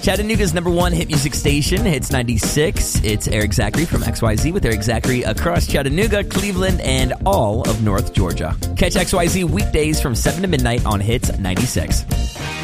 Chattanooga's number one hit music station, Hits 96. It's Eric Zachary from XYZ with Eric Zachary across Chattanooga, Cleveland, and all of North Georgia. Catch XYZ weekdays from 7 to midnight on Hits 96.